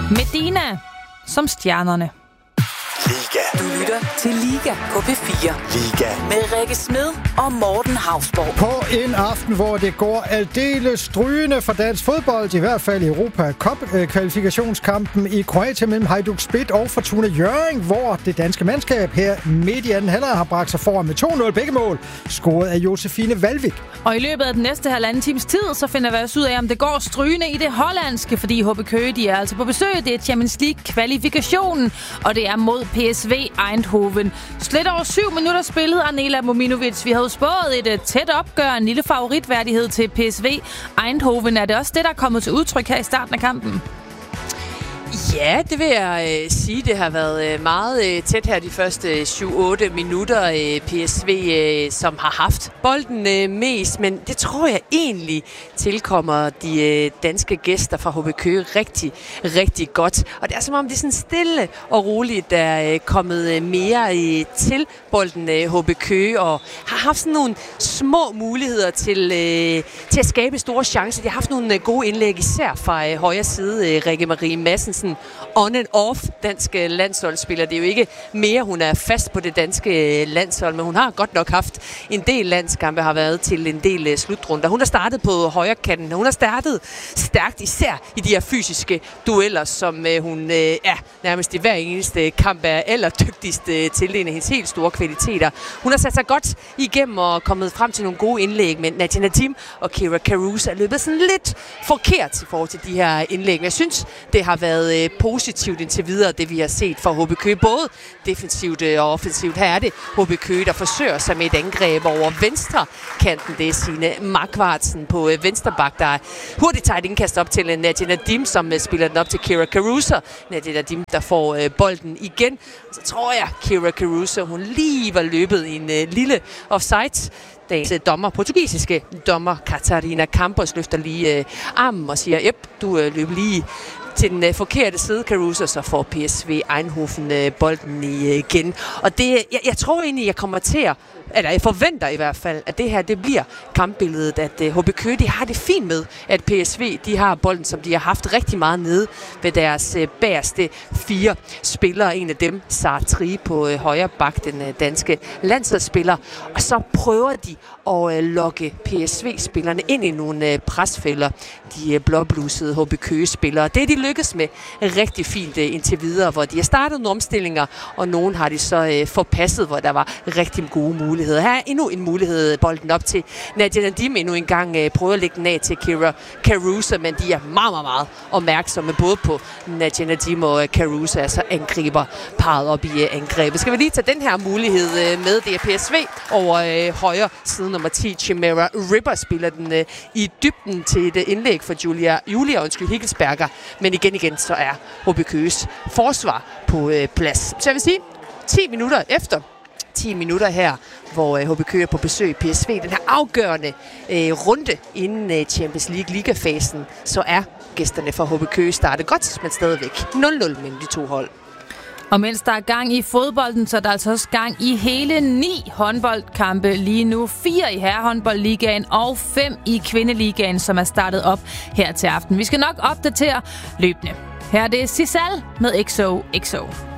Medina som stjernerne. Liga. Du lytter til Liga på P4. Liga. Med Rikke Smed og Morten Hausborg. På en aften, hvor det går aldeles strygende for dansk fodbold, i hvert fald i Europa Cup-kvalifikationskampen i Kroatien mellem Hajduk Split og Fortuna Hjørring, hvor det danske mandskab her midt i anden halvleg har bragt sig foran med 2-0 begge mål, scoret af Josefine Valvik. Og i løbet af den næste halvanden times tid, så finder vi os ud af, om det går strygende i det hollandske, fordi HB Køge, de er altså på besøg. Det er Champions League-kvalifikationen, og det er mod PSV Eindhoven. Slet over 7 minutter spillet Anela Mominovic. Vi havde spået et tæt opgør, en lille favoritværdighed til PSV Eindhoven. Er det også det, der er kommet til udtryk her i starten af kampen? Ja, det vil jeg sige. Det har været meget tæt her de første 7-8 minutter. PSV, som har haft bolden mest, men det tror jeg egentlig tilkommer de danske gæster fra HB Køge rigtig, rigtig godt. Og det er som om, det er sådan stille og roligt, der er kommet mere til bolden HB Køge, og har haft sådan nogle små muligheder til at skabe store chancer. De har haft nogle gode indlæg, især fra højre side, Rikke Marie Madsen, on and off dansk landsholdsspiller. Det er jo ikke mere, hun er fast på det danske landshold, men hun har godt nok haft en del landskampe, har været til en del slutrunder. Hun har startet på højre kanten. Hun har startet stærkt, især i de her fysiske dueller, som hun nærmest i hver eneste kamp er allerdygtigst til. En af hendes helt store kvaliteter. Hun har sat sig godt igennem og kommet frem til nogle gode indlæg, men Nadia Nadim og Kira Caruso er løbet sådan lidt forkert i forhold til de her indlæg. Men jeg synes, det har været positivt indtil videre, det vi har set fra HB Køge, både defensivt og offensivt. Her er det HB Køge, der forsøger sig med et angreb over venstre kanten. Det er Signe Markvartsen på venstre bak, der hurtigt tager et indkast op til Nadia Nadim, som spiller den op til Kira Caruso. Nadia Nadim, der får bolden igen. Så tror jeg, Kira Caruso, hun lige var løbet i en lille offside. Den portugisiske dommer Catarina Campos løfter lige armen og siger, du løber lige til den forkerte side, Caruso, så får PSV Eindhoven bolden igen. Og det, jeg tror egentlig, jeg kommer til at, eller jeg forventer i hvert fald, at det her, det bliver kampbilledet, at HB Køge, de har det fint med, at PSV, de har bolden, som de har haft rigtig meget nede ved deres bagerste 4 spillere. En af dem, Sartri på højre bak, den danske landsholdsspiller. Og så prøver de at lokke PSV-spillerne ind i nogle presfælder, de blåblusede HB Køge-spillere. Det er de lykkes med rigtig fint indtil videre, hvor de har startet nogle omstillinger, og nogen har de så forpasset, hvor der var rigtig gode muligheder. Her er endnu en mulighed, bolden op til Nadia Nadim endnu en gang prøver at lægge den af til Kira Caruso, men de er meget, meget, meget opmærksomme både på Nadia Nadim og Caruso, altså angriber parret op i angrebet. Skal vi lige tage den her mulighed med? Det er PSV over højre side nummer 10. Chimera Ripper spiller den i dybden til et indlæg for Julia Higgelsberger, men igen så er HB Køges forsvar på plads. Så jeg vil sige, 10 minutter her, hvor HB Køge er på besøg i PSV, den her afgørende runde inden Champions League ligafasen, så er gæsterne fra HB Køge startet godt, men stadigvæk 0-0 mellem de to hold. Og mens der er gang i fodbolden, så er der altså også gang i hele 9 håndboldkampe lige nu. 4 i herrehåndboldligaen og 5 i kvindeligaen, som er startet op her til aften. Vi skal nok opdatere løbende. Her er det Sisal med XOXO.